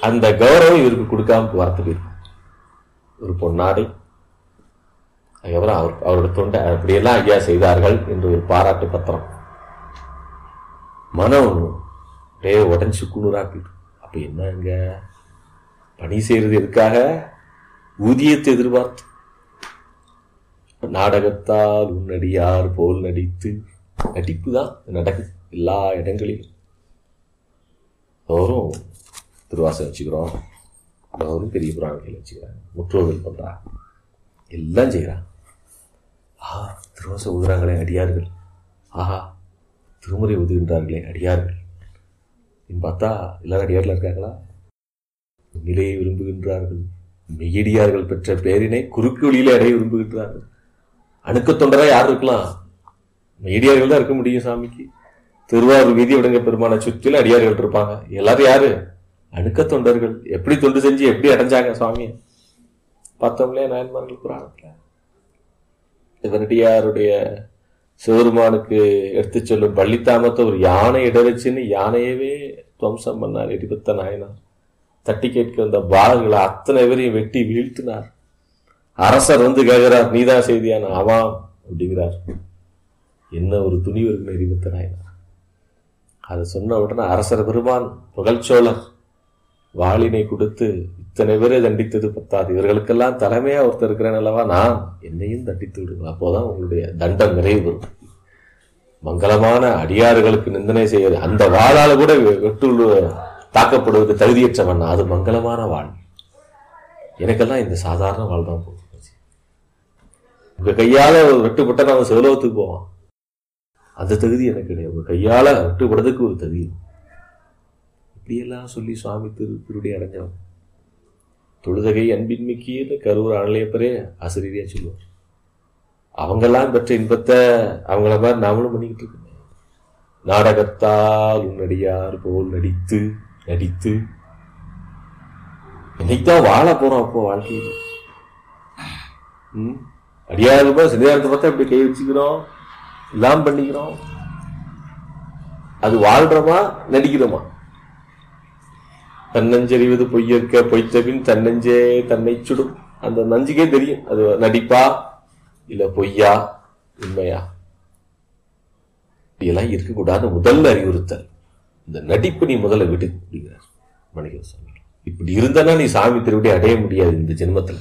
அந்த கௌரவம் இவருக்கு கொடுக்காம வரத்துக்கு இருக்கும். ஒரு பொன்னாடை, அதுக்கப்புறம் அவரோட தொண்டை அப்படியெல்லாம் ஐயா செய்தார்கள் என்று ஒரு பாராட்டு பத்திரம். மனம் உடஞ்சு குளிராக்கிட்டு, அப்ப என்னங்க பணி செய்யறது எதுக்காக? ஊதியத்தை எதிர்பார்த்து. நாடகத்தால் உன்னடியார் போல் நடித்து, நடிப்பு தான் நடக்குது எல்லா இடங்களிலும். எல்லோரும் திருவாசகம் வச்சுக்கிறோம், எல்லோரும் பெரிய புராணங்கள் வச்சுக்கிறாங்க, முற்றோர்கள் பண்றாங்க, எல்லாம் செய்யறாங்க. ஆஹா, திருவாசகம் உதுறாங்களே அடியார்கள், ஆஹா திருமுறை உதுகின்றார்களே அடியார்கள் பார்த்தா எல்லாரும் அடியார்கள் இருக்காங்களா? நிலையை விரும்புகின்றார்கள், மெய்யடியார்கள் பெற்ற பேரினை குறுக்கு வழியில அடைய விரும்புகின்றார்கள். அணுக்க தொண்டரா யார் இருக்கலாம்? மெய்யடியார்கள் தான் இருக்க முடியும். சாமிக்கு திருவாரூர் வீதி விடங்க பெருமான சுற்றில அடியார்கள் இருப்பாங்க. எல்லாரும் யாரு? அணுக்க தொண்டர்கள். எப்படி தொண்டு செஞ்சு எப்படி அடைஞ்சாங்க சுவாமிய பார்த்தோம்லே நாயன்மார்கள் புராணத்துல. இவனடியாருடைய சிவருமானுக்கு எடுத்து சொல்லும் பள்ளித்தாமத்தை ஒரு யானை இட வச்சுன்னு யானையவே துவம்சம் பண்ணார். எரிபத்த நாயனார் தட்டி கேட்க வந்த பாகங்களை அத்தனை பேரையும் வெட்டி வீழ்த்தினார். அரசர் வந்து கேட்கிறார், நீதான் செய்தியான? ஆமாம் அப்படிங்கிறார். என்ன ஒரு துணிவு இருக்குன்னு எரிபத்த நாயனார். அதை சொன்ன உடனே அரசர் பெருமான் புகழ்ச்சோழர் வாளினை கொடுத்து, இத்தனை பேரை தண்டித்தது பத்தாது, இவர்களுக்கெல்லாம் தலைமையா ஒருத்தர் இருக்கிறேன் அல்லவா, நான் என்னையும் தண்டித்து விடுங்கள், அப்போதான் உங்களுடைய தண்டம் நிறைவு பெறும். மங்களமான அடியார்களுக்கு நிந்தனை செய்வது, அந்த வாளால் கூட வெட்டு தாக்கப்படுவதற்கு தகுதியற்றவன், அது மங்களமான வாழ். எனக்கெல்லாம் இந்த சாதாரண வாழ் தான் போகும். உங்க கையால ஒரு வெட்டுப்பட்ட நம்ம சிவலோகத்துக்கு போவான், அந்த தகுதி எனக்கு கிடையாது. உங்க கையால வெட்டுப்படுறதுக்கு ஒரு தகுதி. இப்படியெல்லாம் சொல்லி சுவாமி திருடி அடைஞ்சவன். தொழுதகை அன்பின்மிக்கின்னு கரூர் ஆணையப்பரே ஆசிரியரையா சொல்லுவார். அவங்கெல்லாம் பெற்ற இன்பத்தை அவங்கள மாதிரி நாமளும் பண்ணிக்கிட்டு இருக்கோம். நாடகத்தால் உன்னடியார் போல் நடித்து நடித்து இன்னைக்குதான் வாழ போறோம். அப்போ வாழ்க்கையில் அடியாருமா சிலையாரத்தை பார்த்தா இப்படி கை வச்சுக்கிறோம், எல்லாம் பண்ணிக்கிறோம். அது வாழ்றோமா நடிக்கிறோமா? தன்னஞ்செறிவது பொய்யற்க பொய்த்தபின் தன்னஞ்சே தன்னை சுடும். அந்த நஞ்சுக்கே தெரியும் அது நடிப்பா இல்ல பொய்யா உண்மையா. இப்படியெல்லாம் இருக்கக்கூடாது. முதல்ல அறிவுறுத்தல், இந்த நடிப்பு நீ முதல்ல விடு அப்படிங்கிறார் மணிகண்ட சாமி. இப்படி இருந்தானா நீ சாமி திருவிடி அடைய முடியாது இந்த ஜென்மத்துல.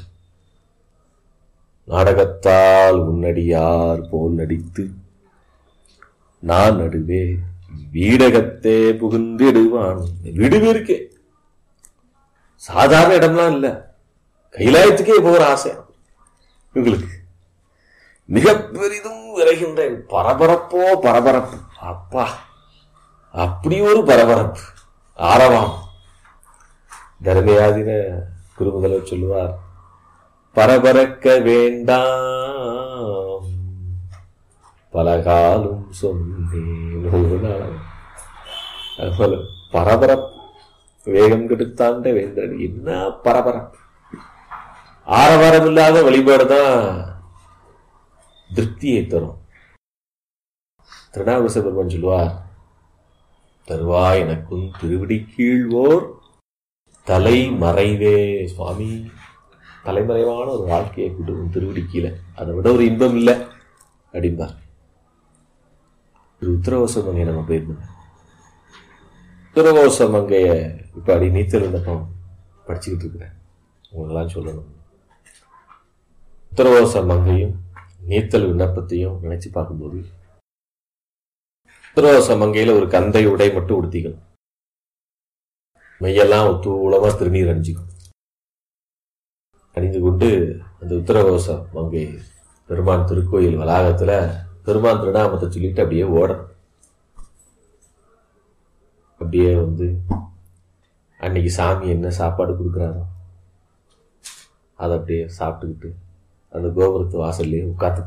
நாடகத்தால் உன்னடியார் போல் நடித்து நான் நடுவே வீடகத்தே புகுந்திடுவான். விடுவே இருக்கு, சாதாரண இடம்லாம் இல்ல, கைலாயத்துக்கே போகிற ஆசை இவங்களுக்கு. மிக பெரிதும் விரைகின்றேன். பரபரப்போ பரபரப்பு, அப்பா அப்படி ஒரு பரபரப்பு, ஆரவாம். தர்மயாதின குருமுதல்வர் சொல்லுவார், பரபரக்க வேண்டாம் பலகாலும் சொன்னேன். அதுபோல பரபரப்பு, வேகம் கெடுத்தாண்ட வேந்தன். என்ன பரபரப்பு! ஆரவாரம் இல்லாத வழிபாடுதான் திருப்தியை தரும். திருநாவுக்கரச பெருமான் சொல்லுவார், தருவாய் எனக்கும் திருவிடி கீழ்வோர் தலை மறைவே. சுவாமி தலைமறைவான ஒரு வாழ்க்கையை கொடுக்கும் திருவிடி கீழே, அதை விட ஒரு இன்பம் இல்லை அப்படிம்பார். உத்தரவாசம் மங்கை நம்ம போயிருந்தோம். உத்தரவாசம் மங்கைய இப்ப அடி நீச்சல் விண்ணப்பம் படிச்சுக்கிட்டு இருக்கிறேன். உங்களெல்லாம் சொல்லணும், உத்தரவாசம் மங்கையும் நீத்தல் விண்ணப்பத்தையும் நினைச்சு பார்க்கும்போது, உத்தரவாசம் மங்கையில ஒரு கந்தை உடை மட்டும் உடுத்திக்கணும், மையெல்லாம் ஒத்துழமா திருநீர் அணிஞ்சுக்கும். அணிந்து கொண்டு அந்த உத்தரவாச மங்கை பெருமான் திருக்கோயில் வளாகத்துல பெருமான் திருநாமத்தை சொல்லிட்டு அப்படியே ஓடணும். அப்படியே வந்து அன்னைக்கு சாமி என்ன சாப்பாடு கொடுக்குறாரோ அதை அப்படியே சாப்பிட்டுக்கிட்டு அந்த கோபுரத்து வாசல்லையே உட்காந்து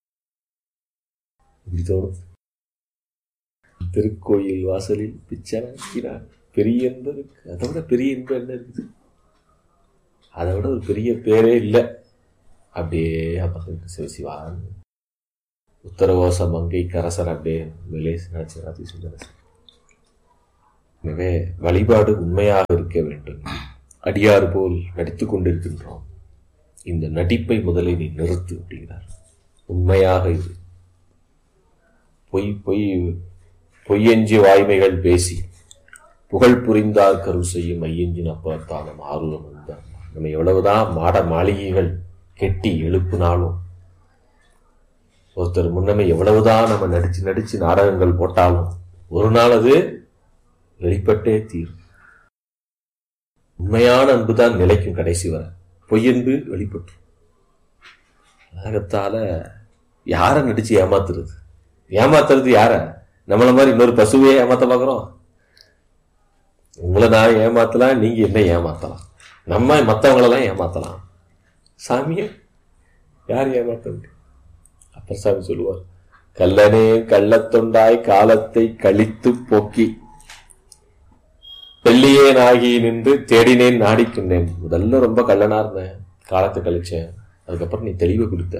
இப்படி தோணும். திருக்கோயில் வாசலில் பிச்சனாக்கிறார் பெரிய இன்பம் இருக்கு. அதை விட பெரிய இன்பம் என்ன இருக்குது? அதை விட ஒரு பெரிய பேரே இல்லை. அப்படியே அமர்ந்து சிவசிவான் உத்தரவாச மங்கை கரசர் அப்படியே மேலே நினைச்சு. எனவே வழிபாடு உண்மையாக இருக்க நடிக்க வேண்டும். அடியார் போல் நடித்துக் கொண்டிருக்கின்றோம். இந்த நடிப்பை முதலே நீ நிறுத்து அப்படிங்கிறார். உண்மையாக இது பொய்யஞ்சி வாய்மைகள் பேசி புகழ் புரிந்தார் கருள் செய்யும் ஐயஞ்சின் அப்பாத்தாலும் ஆர்வம் வந்தார். நம்ம எவ்வளவுதான் மாட மாளிகைகள் கெட்டி எழுப்புனாலும், ஒருத்தர் முன்னமே எவ்வளவுதான் நம்ம நடிச்சு நாடகங்கள் போட்டாலும் ஒரு நாள் அது வெளிப்பட்டே தீரும். உண்மையான அன்புதான் நிலைக்கும் கடைசி வரை. பொய்யன்பு வெளிப்பட்டு நாடகத்தால யார நடிச்சு ஏமாத்துறது யார? நம்மள மாதிரி இன்னொரு பசுவையே ஏமாத்த பாக்குறோம். உங்களை நான் ஏமாத்தலாம், நீங்க என்ன ஏமாத்தலாம், நம்ம மற்றவங்களெல்லாம் ஏமாத்தலாம், சாமிய யார் ஏமாத்த முடியும்? அப்பர் சாமி சொல்லுவார், கல்லனே கள்ளத்தொண்டாய் காலத்தை கழித்து போக்கி வெள்ளியேன் ஆகி நின்று தேடினேன் நாடிக்கின்றேன். முதல்ல ரொம்ப கள்ளனா இருந்தேன், காலத்தை கழிச்சேன், அதுக்கப்புறம் நீ தெளிவை கொடுத்த.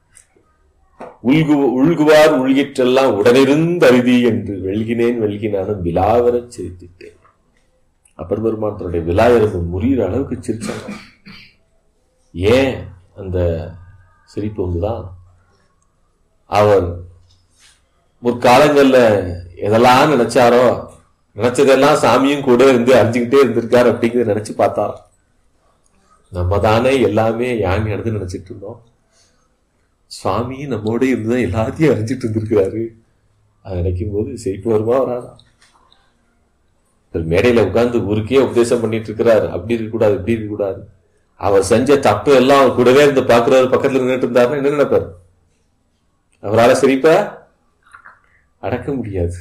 உள்குவார் உள்கிற்றெல்லாம் உடனிருந்து அருதி என்று வெள்கினானும் விழாவர சிரித்திட்டேன். அப்பர் பெருமான் தன்னுடைய விழா எறும்பு முறிகிற அளவுக்கு சிரிச்சாங்க. ஏன் அந்த சிரிப்பு வந்துதான், அவர் முற்காலங்கள்ல எதெல்லாம் நினைச்சாரோ நினைச்சதெல்லாம் சாமியும் கூட இருந்து அறிஞ்சுக்கிட்டே இருந்திருக்காரு அப்படிங்கிறத நினைச்சு பார்த்தார். நம்ம தானே எல்லாமே யான் எடுத்து நினைச்சிட்டு இருந்தோம், சுவாமியும் நம்மோட இருந்துதான் எல்லாத்தையும் அறிஞ்சிட்டு இருந்திருக்கிறாரு. அதை நினைக்கும் போது சிரிப்பு வருமா வராதா? மேடையில உட்கார்ந்து ஊருக்கே உபதேசம் பண்ணிட்டு இருக்கிறாரு, அப்படி இருக்கக்கூடாது இப்படி இருக்கக்கூடாது. அவர் செஞ்ச தப்பு எல்லாம் அவர் கூடவே இருந்து பாக்குறாரு, பக்கத்துல நின்றுட்டு இருந்தாருன்னா என்ன நினைப்பாரு? அவரால் சிரிப்ப அடக்க முடியாது.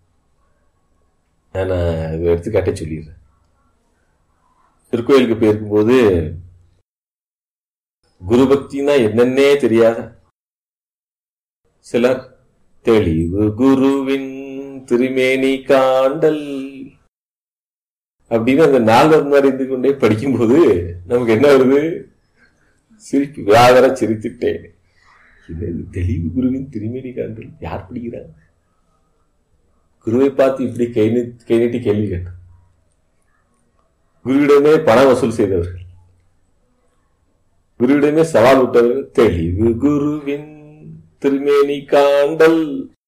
நான் எடுத்துக்காட்டே சொல்லிடுறேன். திருக்கோயிலுக்கு போயிருக்கும்போது குரு பக்தினா என்னன்னே தெரியாத சிலர் தெளிவு குருவின் திருமேனி காண்டல் அப்படின்னு அந்த நால்வர் அறிந்து கொண்டே படிக்கும்போது நமக்கு என்ன வருது? சிரிப்பு, விழாவர சிரித்துட்டேன். தெளிவு குருவின் திருமேனி காண்டல் யார் படிக்கிறாங்க? குருவை பார்த்து இப்படி கை நீட்டி கேள்வி கேட்டார். குருவிடமே பணம் வசூல் செய்தவர்கள், குருவிடமே சவால் விட்டவர்கள். தெளிவு குருவின் திருமேனி காண்டல்,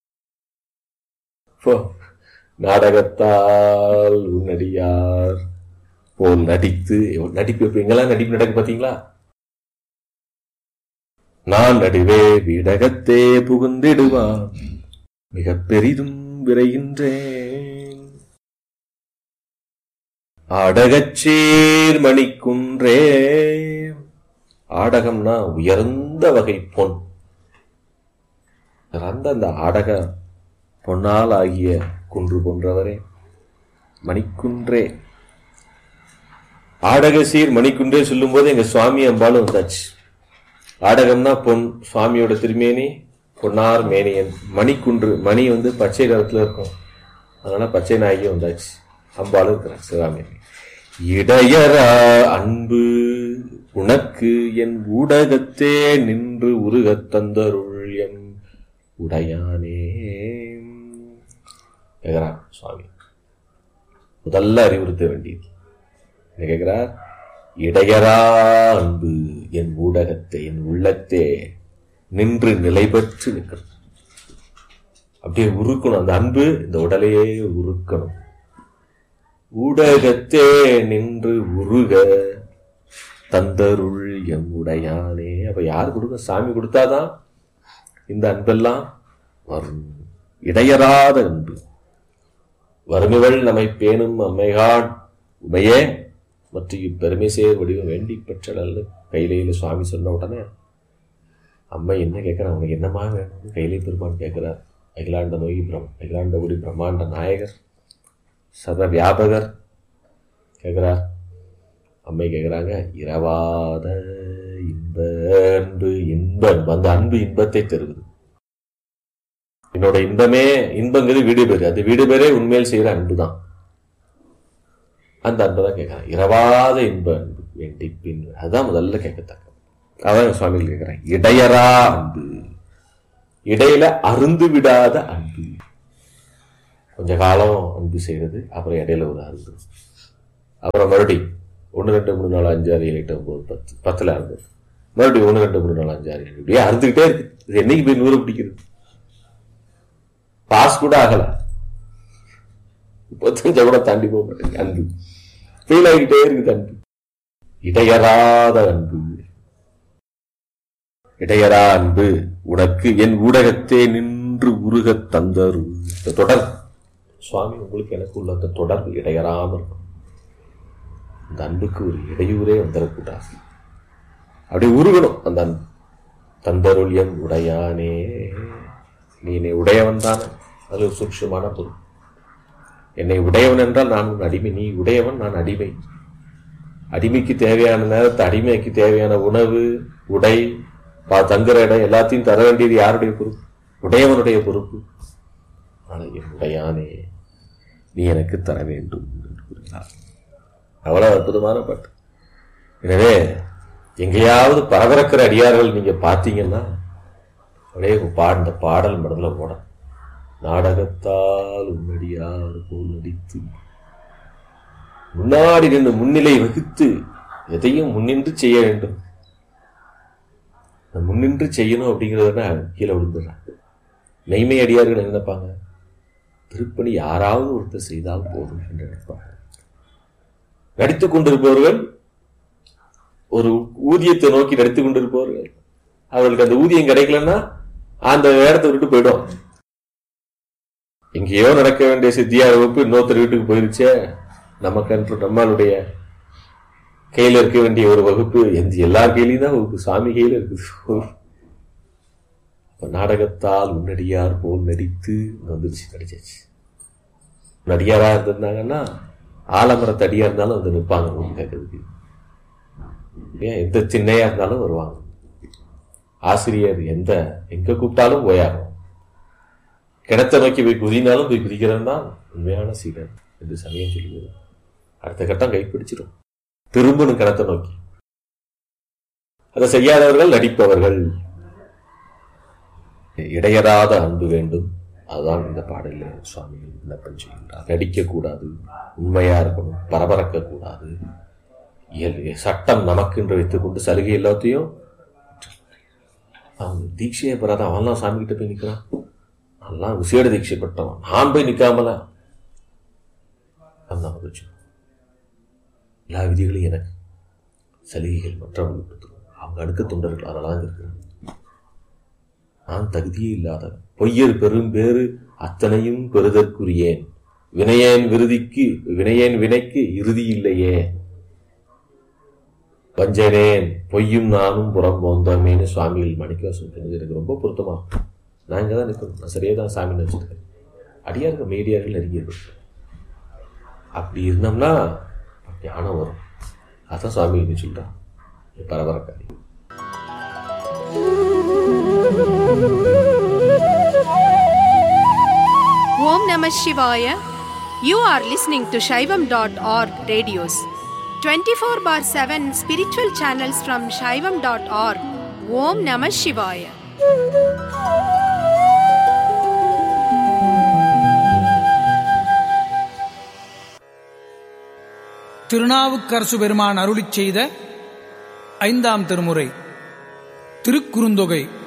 நாடகத்தால் உன்னடியார் போல் நடித்து. நடிப்பு எங்கெல்லாம் நடிப்பு நடக்கு பாத்தீங்களா? நான் நடுவே வீடகத்தே புகுந்திடுவான் மிக பெரிதும் விரைகின்றேன். ஆடகச்சேர் மணிக்குன்றே. ஆடகம்னா உயர்ந்த வகை பொன். அந்த ஆடக பொன்னால் ஆகிய குன்று போன்றவரே, மணிக்குன்றே. ஆடக சீர் மணிக்குன்றே சொல்லும் போது எங்க சுவாமி அம்பாலும் வந்தாச்சு. ஆடகம்னா பொன், சுவாமியோட திருமேனி பொன்னார் மேனியன். மணிக்குன்று, மணி பச்சை நிறத்துல இருக்கும், அதனால பச்சை நாயகி வந்தாச்சு. அம்பாலும் இருக்கிறார் சிவகாமி. இடையரா அன்பு உனக்கு என் ஊடகத்தே நின்று உருகத் தந்தருள் எம் உடையானே கேட்கிறார் சுவாமி. முதல்ல அறிவுறுத்த வேண்டியது என்ன கேட்கிறார்? இடையரா அன்பு என் ஊடகத்தை என் உள்ளத்தே நின்று நிலை பெற்று நிற்கிறது. அப்படியே உருக்கணும் அந்த அன்பு, இந்த உடலையே உருக்கணும். ஊடகத்தே நின்று உருக தந்தருள் எம் உடையானே. அப்ப யார் கொடுக்க? சாமி கொடுத்தாதான் இந்த அன்பெல்லாம் வரும். இடையறாத அன்பு. வறுமைகள் நம்மை பேணும் அம்மைகாட் உமையே மற்றும் இப்பெருமை சேர் வடிவம் வேண்டி பெற்றல் கையிலையில சுவாமி சொன்ன உடனே அம்மை என்ன கேட்கிறார்? அவனுக்கு என்னமா வேணும்? கையிலை பெருமான் கேட்கிறார். அகிலாண்ட நோய் அகிலாண்ட ஒளி பிரம்மாண்ட நாயகர் சர்வ வியாபகர் கேட்கிறார். அம்மை கேட்கிறாங்க, இரவாத இன்ப அன்பு. இன்பம் அந்த அன்பு இன்பத்தை தருவது. என்னோட இன்பமே, இன்பங்கிறது வீடு பேரு, அந்த வீடு பேரே உண்மையில் செய்யற அன்பு தான். அந்த அன்பு தான் கேட்கிறாங்க. இரவாத இன்ப அன்பு வேண்டி பின், அதுதான் முதல்ல கேட்கத்தக்க. அதான் சுவாமிகள் கேட்கிறாங்க. இடையரா அன்பு, இடையில அருந்து விடாத அன்பு. கொஞ்ச காலம் அன்பு செய்யறது, அப்புறம் இடையில ஒரு அன்பு. அப்புறம் மறுபடியும் 1 2 3 4 5 6 7 8 9 10 10ல் அறுபது, மறுபடியும் 1 2 3 4 5 6 7 இப்படியே அறுத்துக்கிட்டே இருக்கு. இது என்னைக்கு போய் 100 பிடிக்கிறது? பாஸ் கூட ஆகல, 35 கூட தாண்டி போக மாட்டேங்க. அன்பு ஃபெயில் ஆகிட்டே இருக்குது. அன்பு இடையறாத அன்பு, இடையறா அன்பு உனக்கு என் ஊடகத்தே நின்று உருக தந்தரு. இந்த தொடர் சுவாமி உங்களுக்கு எனக்கு உள்ள அந்த தொடர்பு இடையறாம இருக்கும். அந்த அன்புக்கு ஒரு இடையூறே வந்துடக்கூடாது, அப்படி உருகணும் அந்த அன்பு. தந்தருள் என் உடையானே, நீ என்னை உடையவன் தானே, அது ஒரு சூட்சமான பொருள். என்னை உடையவன் என்றால் நான் உன் அடிமை, நீ உடையவன் நான் அடிமை. அடிமைக்கு தேவையான நேரத்தை, அடிமைக்கு தேவையான உணவு உடை தங்குற இடம் எல்லாத்தையும் தர வேண்டியது யாருடைய பொறுப்பு? உடையவனுடைய பொறுப்பு. என் உடையானே நீ எனக்கு தர வேண்டும் என்று கூறுகிறார். அவ்வளவு அற்புதமான பாட்டு. எனவே எங்கேயாவது பரபரக்கிற அடியார்கள் நீங்க பார்த்தீங்கன்னா அப்படியே இந்த பாடல் மனதில் போட, நாடகத்தால் உன்னடியார் போல் நடித்து முன்னாடி நின்று முன்னிலை வகித்து எதையும் முன்னின்று செய்ய வேண்டும். முன்னின்று செய்யணும் அப்படிங்கிறத கீழே விழுந்துடுறாங்க. மெய்மை அடியார்கள் நினைப்பாங்க, திருப்பணி யாராவது ஒருத்தர் செய்தால் போதும் என்று நினைப்பாங்க. நடித்துக் கொண்டிருப்பவர்கள், ஒரு ஊதியத்தை நோக்கி நடித்துக் கொண்டிருப்பவர்கள், அவர்களுக்கு அந்த ஊதியம் கிடைக்கலன்னா அந்த இடத்தை விட்டு போயிடும். எங்கேயோ நடக்க வேண்டிய சித்தியார் வகுப்பு இன்னொருத்தர் வீட்டுக்கு போயிருச்சே, நமக்கு நம்மளுடைய கையில இருக்க வேண்டிய ஒரு வகுப்பு எல்லார் கையிலையும் தான் வகுப்பு, சாமி கையில இருக்குது. நாடகத்தால் உன்னடியார் போல் நடித்து வந்துருச்சு, நடிச்சாச்சு. நடிகாரா இருந்திருந்தாங்கன்னா ஆலமரத்து அடியா இருந்தாலும் வந்து நிற்பாங்க கேட்கறதுக்கு. எந்த சின்னையா இருந்தாலும் வருவாங்க. ஆசிரியர் எங்க கூப்பிட்டாலும் போயாகும். கிணத்தை நோக்கி போய் குதினாலும் போய் குதிக்கிறவன் தான் உண்மையான சீடன் என்று சமயம் சொல்லுவது. அடுத்த கட்டம் கைப்பிடிச்சிடும், திரும்பணும் கிணத்தை நோக்கி. அதை செய்யாதவர்கள் நடிப்பவர்கள். இடையறாத அன்பு வேண்டும். அதுதான் இந்த பாடலில் சுவாமிகள் விண்ணப்பம் செய்கின்றார். நடிக்கக்கூடாது, உண்மையா இருக்கணும், பரபரக்க கூடாது. சட்டம் நமக்கு என்று வைத்துக் கொண்டு சலுகை எல்லாத்தையும் அவன் தீட்சையை பெறாத அவன்லாம் சாமி கிட்ட போய் நிற்கிறான். அதெல்லாம் விசேட தீட்சை பெற்றவன், நான் போய் நிற்காமல எல்லா விதிகளையும் எனக்கு சலுகைகள் மற்றவர்களுக்கு கொடுத்துருவோம். அவங்க அடுக்க தொண்டர்கள் அதெல்லாம் இருக்கிறான். நான் தகுதியே இல்லாத பொய்யர் பெரும் பேரு அத்தனையும் பெறுதற்குரியேன், வினையேன் வினைக்கு இறுதி இல்லையே, வஞ்சனேன் பொய்யும் நானும் புறம் போந்தோமேன்னு சுவாமிகள் மாணிக்கவாசகர் சொன்னது எனக்கு ரொம்ப பொருத்தமா. நான் இங்கே தான் நிற்கணும், நான் சரியாக தான் சாமி நினச்சிருக்கேன். அடியார்கள் மெய்டியார்கள் நெருங்கியது. அப்படி இருந்தோம்னா ஞானம் வரும். அதான் சுவாமி சொல்றான், பரபரக்காரி. Om Namah Shivaya. You are listening to Shaivam.org radios. 24/7 spiritual channels from Shaivam.org. Om Namah Shivaya. Thirunavukkarasu பெருமான் அருளிச் செய்த 5ஆம் திருமுறை திருக்குறுந்தொகை